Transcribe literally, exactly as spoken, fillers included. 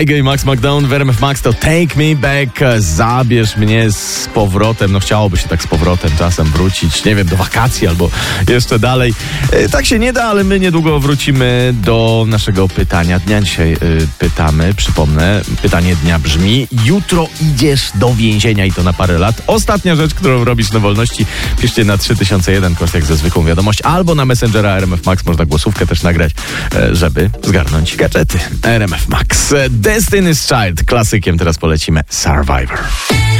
Tiger i Max McDown w R M F Max to Take Me Back, zabierz mnie z powrotem. No chciałoby się tak z powrotem czasem wrócić, nie wiem, do wakacji albo jeszcze dalej. Tak się nie da, ale my niedługo wrócimy do naszego pytania dnia. Dzisiaj pytamy, przypomnę, pytanie dnia brzmi: jutro idziesz do więzienia i to na parę lat. Ostatnia rzecz, którą robisz na wolności, piszcie na trzy tysiące jeden, koszt jak ze zwykłą wiadomość, albo na Messengera R M F Max, można głosówkę też nagrać, żeby zgarnąć gadżety. R M F Max. Destiny's Child, klasykiem teraz polecimy Survivor.